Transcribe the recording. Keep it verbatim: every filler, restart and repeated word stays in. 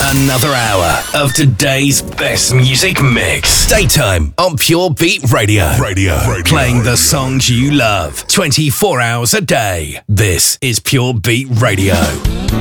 Another hour of today's best music mix. Daytime on Pure Beat Radio. Radio. Radio. Playing the songs you love twenty-four hours a day. This is Pure Beat Radio.